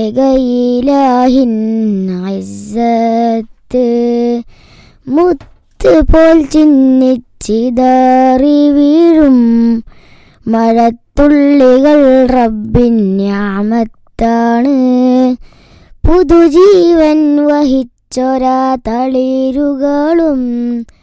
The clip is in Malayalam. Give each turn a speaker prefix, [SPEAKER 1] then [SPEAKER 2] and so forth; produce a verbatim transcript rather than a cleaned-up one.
[SPEAKER 1] ഏകയിലാഹിൻ ഇസ്സത്ത് മുത്ത് പോൽ ചിന്നിച്ചിതറി വീഴും മഴത്തുള്ളികൾ റബ്ബിൻ നിഅമത്താണ്. പുതുജീവൻ വഹിച്ചൊരാ തളിരുകളും